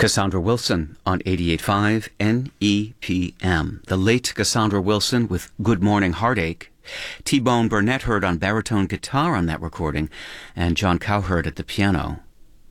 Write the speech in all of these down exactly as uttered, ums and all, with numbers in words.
Cassandra Wilson on eighty-eight point five N E P M. The late Cassandra Wilson with Good Morning Heartache. T-Bone Burnett heard on baritone guitar on that recording, and John Cowherd at the piano.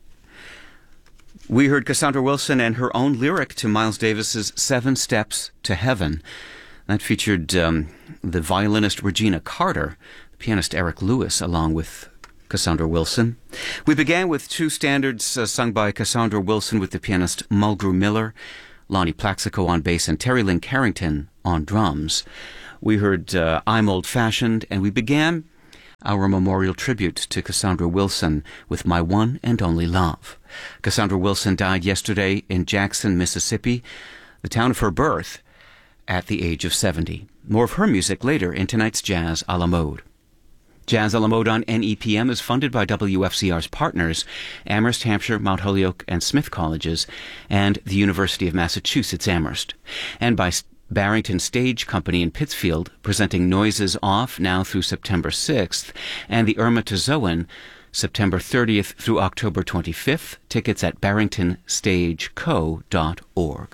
We heard Cassandra Wilson and her own lyric to Miles Davis's Seven Steps to Heaven. That featured um, the violinist Regina Carter, the pianist Eric Lewis, along with Cassandra Wilson. We began with two standards uh, sung by Cassandra Wilson with the pianist Mulgrew Miller, Lonnie Plaxico on bass, and Terry Lynn Carrington on drums. We heard uh, I'm Old-Fashioned, and we began our memorial tribute to Cassandra Wilson with My One and Only Love. Cassandra Wilson died yesterday in Jackson, Mississippi, the town of her birth, at the age of seventy. More of her music later in tonight's Jazz a la Mode. Jazz a la Mode on N E P M is funded by W F C R's partners, Amherst, Hampshire, Mount Holyoke, and Smith Colleges, and the University of Massachusetts Amherst, and by Barrington Stage Company in Pittsfield, presenting Noises Off now through September sixth, and the Irma Tazoan, September thirtieth through October twenty-fifth. Tickets at barrington stage co dot org.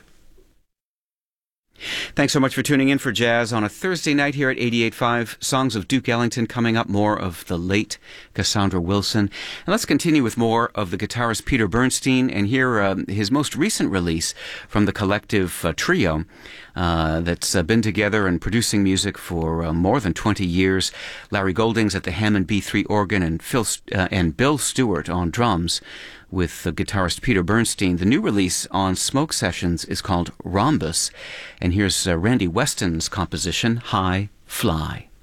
Thanks so much for tuning in for Jazz on a Thursday night here at eighty-eight point five. Songs of Duke Ellington coming up, more of the late Cassandra Wilson. And let's continue with more of the guitarist Peter Bernstein and hear uh, his most recent release from the collective uh, trio uh, that's uh, been together and producing music for uh, more than twenty years. Larry Goldings at the Hammond B three organ and, Phil, uh, and Bill Stewart on drums. With the guitarist Peter Bernstein. The new release on Smoke Sessions is called Rhombus. And here's uh, Randy Weston's composition, High Fly.